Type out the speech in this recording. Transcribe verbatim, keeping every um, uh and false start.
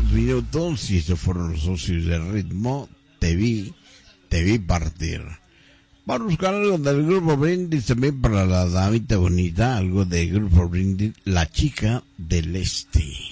minutos y estos fueron los socios de ritmo. Te vi, te vi partir. Vamos a buscar algo del grupo Brindis también para la damita bonita, algo del grupo Brindis, La Chica del Este.